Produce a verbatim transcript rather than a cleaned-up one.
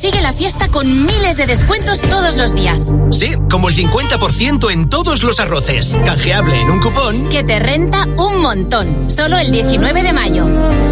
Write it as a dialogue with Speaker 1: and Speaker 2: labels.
Speaker 1: Sigue la fiesta con miles de descuentos todos los días.
Speaker 2: Sí, como el cincuenta por ciento en todos los arroces. Canjeable en un cupón
Speaker 1: que te renta un montón. Solo el diecinueve de mayo.